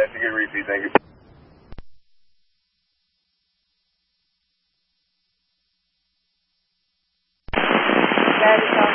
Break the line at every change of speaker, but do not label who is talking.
That's a good repeat, thank you.
That is